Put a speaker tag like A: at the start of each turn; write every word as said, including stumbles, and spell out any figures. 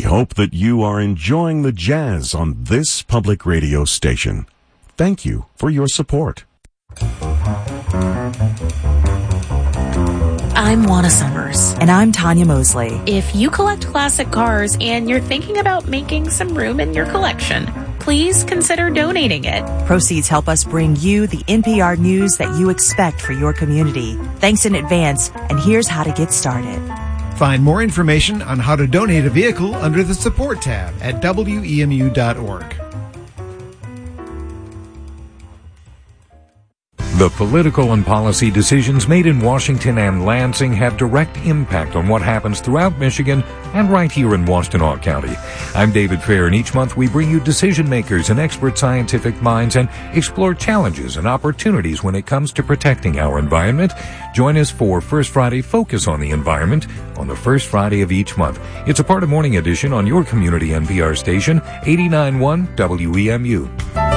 A: hope that you are enjoying the jazz on this public radio station. Thank you for your support.
B: I'm Juana Summers.
C: And I'm Tanya Mosley.
B: If you collect classic cars and you're thinking about making some room in your collection, please consider donating it.
C: Proceeds help us bring you the N P R news that you expect for your community. Thanks in advance, and here's how to get started.
D: Find more information on how to donate a vehicle under the Support tab at W E M U dot org.
E: The political and policy decisions made in Washington and Lansing have direct impact on what happens throughout Michigan and right here in Washtenaw County. I'm David Fair, and each month we bring you decision makers and expert scientific minds and explore challenges and opportunities when it comes to protecting our environment. Join us for First Friday Focus on the Environment on the first Friday of each month. It's a part of Morning Edition on your community N P R station, eighty-nine point one W E M U.